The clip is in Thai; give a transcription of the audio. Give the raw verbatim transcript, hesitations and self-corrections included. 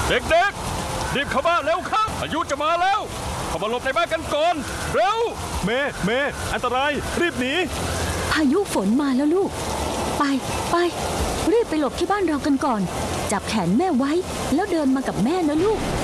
เด็กๆรีบเข้าบ้านเร็วครับพายุจะมาแล้วเข้ามาหลบในบ้านกันก่อนเร็วเมเมอันตรายรีบหนีพายุฝนมาแล้วลูกไปไปรีบไปหลบที่บ้านเรากันก่อนจับแขนแม่ไว้แล้วเดินมากับแม่นะลูก